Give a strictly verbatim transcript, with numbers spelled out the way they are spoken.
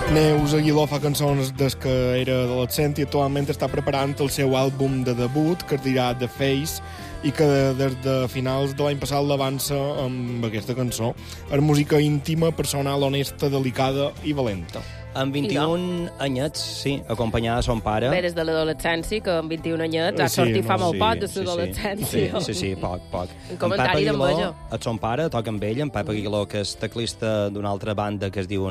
Neus Aguiló fa cançons des que era adolescent i actualment està preparant el seu àlbum de debut, que es dirà The Face, i que des de finals de l'any passat l'avança amb aquesta cançó. És música íntima, personal, honesta, delicada i valenta. Amb vint-i-un anyets, sí, acompanyada de son pare. Bé, des de l'adolescència, que amb vint-i-un anyets ha Sí, sortit fa no, molt sí, poc de sí, l'adolescència. Sí, sí, sí, poc, poc. Un comentari En Pep d'en Aguiló, Bello. el son pare, toca amb ell, en Pep Aguiló, que és teclista d'una altra banda que es diu